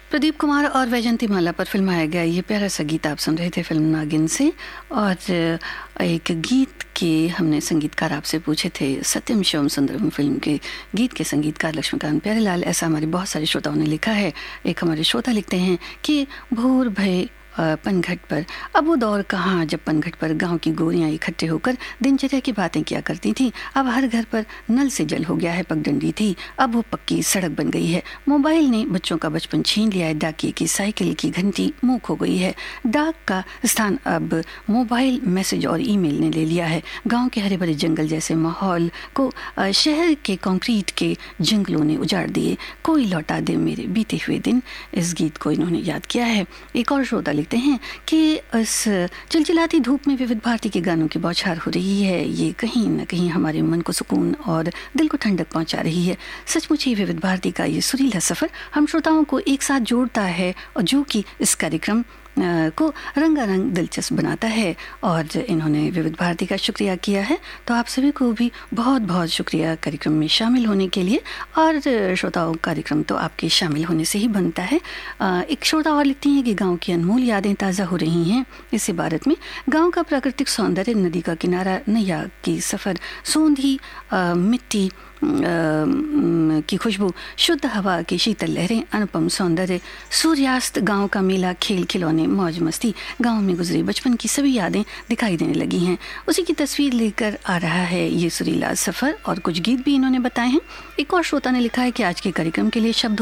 प्रदीप कुमार और वैजंती माला पर फिल्माया गया ये प्यारा सा गीत आप सुन रहे थे फिल्म नागिन से। और एक गीत के हमने संगीतकार आपसे पूछे थे, सत्यम शिवम सुंदरम फिल्म के गीत के संगीतकार लक्ष्मीकांत प्यारेलाल। ऐसा हमारे बहुत सारे श्रोताओं ने लिखा है। एक हमारे श्रोता लिखते हैं कि भूर भय पनघट पर, अब वो दौर कहाँ जब पनघट पर गांव की गोरियां इकट्ठे होकर दिनचर्या की बातें किया करती थीं। अब हर घर पर नल से जल हो गया है, पगडंडी थी अब वो पक्की सड़क बन गई है। मोबाइल ने बच्चों का बचपन छीन लिया है, डाकिये की साइकिल की घंटी मूक हो गई है। डाक का स्थान अब मोबाइल मैसेज और ईमेल ने ले लिया है। गाँव के हरे भरे जंगल जैसे माहौल को शहर के कंक्रीट के जंगलों ने उजाड़ दिए। कोई लौटा दे मेरे बीते हुए दिन, इस गीत को इन्होंने याद किया है। एक और श्रोता लिखते हैं कि इस चिलचिलाती धूप में विविध भारती के गानों की बौछार हो रही है। ये कहीं न कहीं हमारे मन को सुकून और दिल को ठंडक पहुंचा रही है। सचमुच ही विविध भारती का ये सुरीला सफ़र हम श्रोताओं को एक साथ जोड़ता है और जो कि इस कार्यक्रम को रंगारंग दिलचस्प बनाता है। और इन्होंने विविध भारती का शुक्रिया किया है, तो आप सभी को भी बहुत बहुत शुक्रिया कार्यक्रम में शामिल होने के लिए। और श्रोताओं, कार्यक्रम तो आपके शामिल होने से ही बनता है। एक श्रोता और लिखती हैं कि गांव की अनमोल यादें ताज़ा हो रही हैं इस इबारत में। गांव का प्राकृतिक सौंदर्य, नदी का किनारा, नैया की सफ़र, सोंधी मिट्टी की खुशबू, शुद्ध हवा की शीतल लहरें, अनुपम सौंदर्य, सूर्यास्त, गांव का मेला, खेल खिलौने, मौज मस्ती, गांव में गुजरे बचपन की सभी यादें दिखाई देने लगी हैं। उसी की तस्वीर लेकर आ रहा है ये सुरीला सफ़र। और कुछ गीत भी इन्होंने बताए हैं। एक और श्रोता ने लिखा है कि आज के कार्यक्रम के लिए शब्द